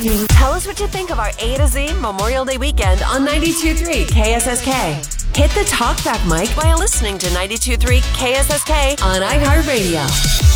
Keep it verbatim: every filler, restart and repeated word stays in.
Tell us what you think of our A to Z Memorial Day weekend on ninety-two point three K S S K. Hit the talkback mic by listening to ninety-two point three K S S K on iHeartRadio.